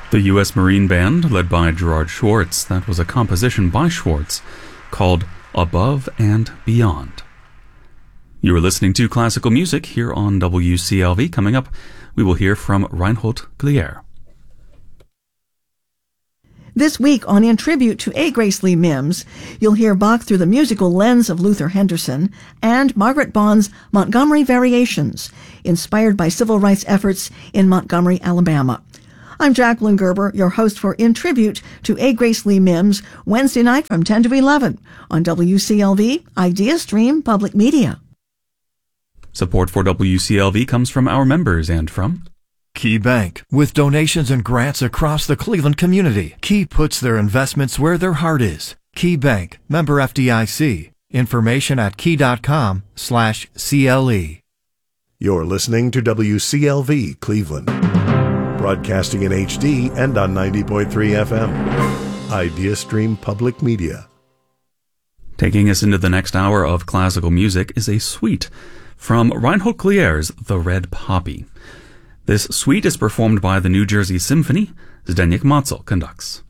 The U.S. Marine Band, led by Gerard Schwartz. That was a composition by Schwartz called Above and Beyond. You are listening to classical music here on WCLV. Coming up, we will hear from Reinhold Glier. This week on In Tribute to A. Grace Lee Mims, you'll hear Bach through the musical lens of Luther Henderson and Margaret Bond's Montgomery Variations, inspired by civil rights efforts in Montgomery, Alabama. I'm Jacqueline Gerber, your host for In Tribute to A. Grace Lee Mims, Wednesday night from 10 to 11 on WCLV, Idea Stream Public Media. Support for WCLV comes from our members and from Key Bank. With donations and grants across the Cleveland community, Key puts their investments where their heart is. Key Bank, member FDIC. Information at key.com/CLE. You're listening to WCLV Cleveland, broadcasting in HD and on 90.3 FM. Idea Stream Public Media. Taking us into the next hour of classical music is a suite from Reinhold Glier's The Red Poppy. This suite is performed by the New Jersey Symphony. Zdeněk Motzel conducts.